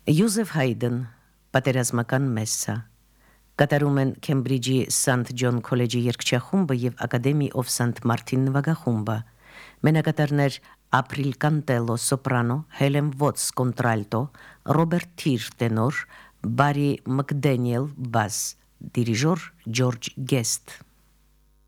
Յոզեֆ Հայդեն, պատերազմական մեսսա, կատարում են Քեմբրիջի Սանթ Ջոն քոլեջի երգչախումբը և Ակադեմի of St. Martin նվագախումբը, մենակատարներ Ապրիլ Կանտելո սոպրանո, Հելեն Վոտս կոնտրալտո, Ռոբերտ Թիր տենոր, Բարի Մկդենիել բաս, դիրիժոր Ջորջ Գեստ։